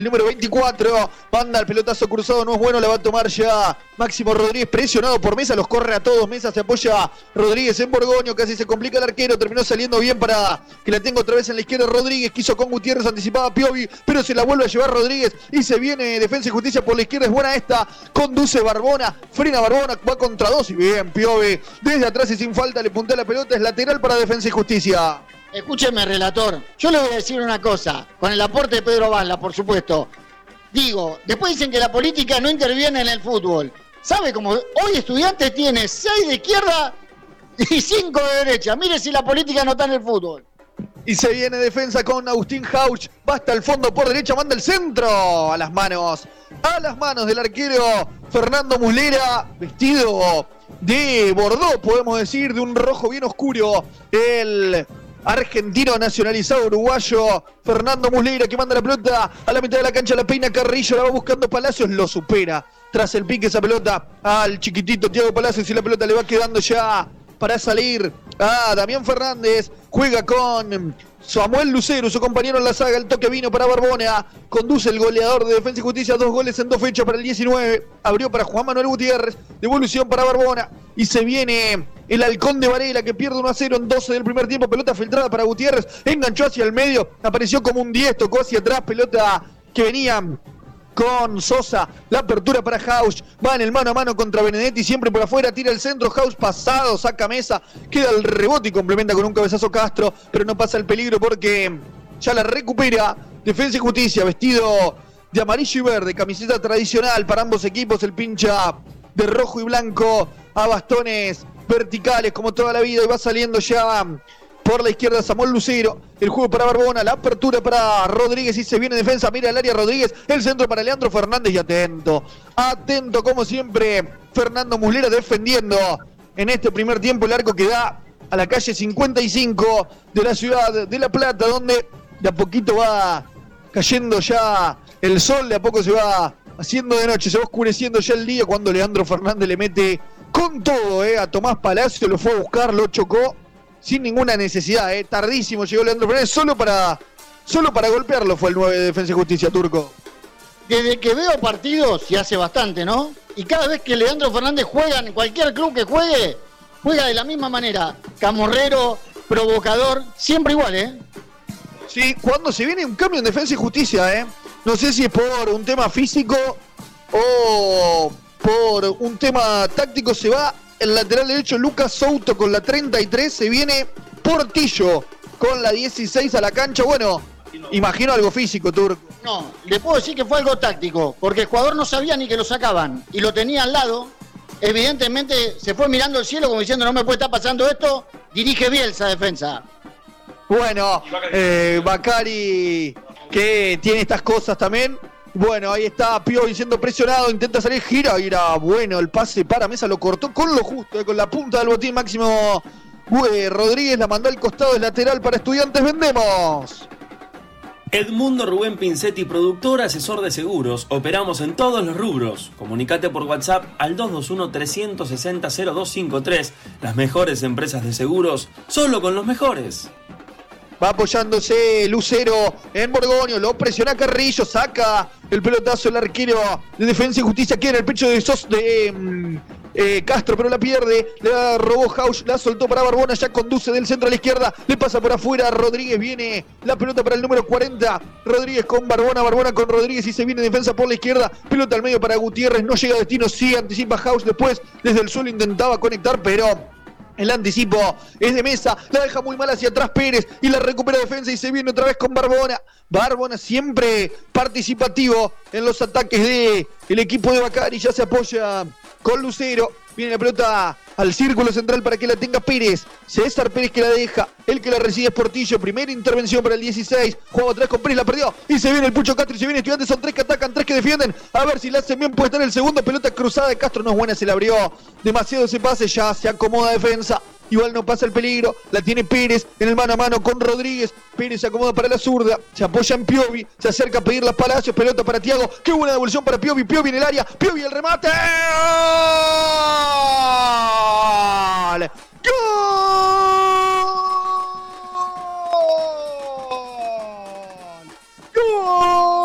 Número 24, manda el pelotazo cruzado, no es bueno, la va a tomar ya Máximo Rodríguez, presionado por Mesa, los corre a todos, Mesa se apoya Rodríguez en Borgoño, casi se complica el arquero, terminó saliendo bien para que la tenga otra vez en la izquierda Rodríguez, quiso con Gutiérrez, anticipaba Piovi, pero se la vuelve a llevar Rodríguez y se viene Defensa y Justicia por la izquierda, es buena esta, conduce Barbona, frena Barbona, va contra dos y bien Piovi, desde atrás y sin falta le puntea la pelota, es lateral para Defensa y Justicia. Escúcheme, relator, yo le voy a decir una cosa, con el aporte de Pedro Bala, por supuesto. Digo, después dicen que la política no interviene en el fútbol. ¿Sabe cómo? Hoy Estudiantes tiene 6 de izquierda y 5 de derecha. Mire si la política no está en el fútbol. Y se viene Defensa con Agustín Hauch, va hasta el fondo por derecha, manda el centro a las manos del arquero Fernando Muslera, vestido de bordó, podemos decir, de un rojo bien oscuro, el argentino nacionalizado uruguayo Fernando Muslera, que manda la pelota a la mitad de la cancha, la peina Carrillo, la va buscando Palacios, lo supera tras el pique esa pelota al chiquitito Thiago Palacios y la pelota le va quedando ya para salir a Damián Fernández, juega con Samuel Lucero, su compañero en la saga, el toque vino para Barbona, conduce el goleador de Defensa y Justicia, 2 goles en 2 fechas para el 19, abrió para Juan Manuel Gutiérrez, devolución para Barbona y se viene el Halcón de Varela que pierde 1-0 en 12 del primer tiempo, pelota filtrada para Gutiérrez, enganchó hacia el medio, apareció como un 10, tocó hacia atrás, pelota que venía con Sosa, la apertura para Hauch, va en el mano a mano contra Benedetti, siempre por afuera, tira el centro, Hauch pasado, saca Mesa, queda el rebote y complementa con un cabezazo Castro, pero no pasa el peligro porque ya la recupera Defensa y Justicia, vestido de amarillo y verde, camiseta tradicional para ambos equipos, el pincha de rojo y blanco a bastones verticales como toda la vida y va saliendo ya por la izquierda Samuel Lucero, el juego para Barbona, la apertura para Rodríguez y se viene Defensa, mira el área Rodríguez, el centro para Leandro Fernández y atento como siempre Fernando Muslera defendiendo en este primer tiempo el arco que da a la calle 55 de la ciudad de La Plata, donde de a poquito va cayendo ya el sol, de a poco se va haciendo de noche, se va oscureciendo ya el día cuando Leandro Fernández le mete con todo a Tomás Palacio, lo fue a buscar, lo chocó sin ninguna necesidad, tardísimo llegó Leandro Fernández, solo para golpearlo fue el 9 de Defensa y Justicia, Turco. Desde que veo partidos, y hace bastante, ¿no? Y cada vez que Leandro Fernández juega en cualquier club que juegue, juega de la misma manera, camorrero, provocador, siempre igual, Sí, cuando se viene un cambio en Defensa y Justicia, no sé si es por un tema físico o por un tema táctico, se va el lateral derecho Lucas Souto con la 33, se viene Portillo con la 16 a la cancha, bueno, imagino algo físico, Turco. No, le puedo decir que fue algo táctico, porque el jugador no sabía ni que lo sacaban, y lo tenía al lado, evidentemente se fue mirando el cielo como diciendo no me puede estar pasando esto, dirige Bielsa Defensa. Bueno, Bacari que tiene estas cosas también. Bueno, ahí está Piovi siendo presionado, intenta salir, gira, bueno, el pase para Mesa, lo cortó con lo justo, con la punta del botín Máximo Rodríguez, la mandó al costado del lateral para Estudiantes, vendemos. Edmundo Rubén Pincetti, productor, asesor de seguros. Operamos en todos los rubros. Comunicate por WhatsApp al 221-360-0253. Las mejores empresas de seguros, solo con los mejores. Va apoyándose Lucero en Borgoño, lo presiona Carrillo, saca el pelotazo el arquero de Defensa y Justicia, queda en el pecho de Castro, pero la pierde, la robó Hauch, la soltó para Barbona, ya conduce del centro a la izquierda, le pasa por afuera, Rodríguez, viene la pelota para el número 40, Rodríguez con Barbona, Barbona con Rodríguez y se viene Defensa por la izquierda, pelota al medio para Gutiérrez, no llega a destino, sí, anticipa Hauch, después desde el suelo intentaba conectar, pero el anticipo es de Mesa, la deja muy mal hacia atrás Pérez y la recupera Defensa y se viene otra vez con Barbona. Barbona siempre participativo en los ataques del equipo de Bacari, ya se apoya con Lucero, viene la pelota al círculo central para que la tenga Pérez, César Pérez que la deja, el que la recibe es Portillo, primera intervención para el 16, juega atrás con Pérez, la perdió y se viene el Pucho Castro y se viene Estudiantes, son 3 que atacan, 3 que defienden, a ver si la hacen bien, puede estar el segundo, pelota cruzada de Castro, no es buena, se la abrió demasiado ese pase, ya se acomoda Defensa, igual no pasa el peligro, la tiene Pérez en el mano a mano con Rodríguez, Pérez se acomoda para la zurda, se apoya en Piovi, se acerca a pedir las Palacios, pelota para Thiago, qué buena devolución para Piovi, Piovi en el área, Piovi el remate, ¡gol! ¡Gol!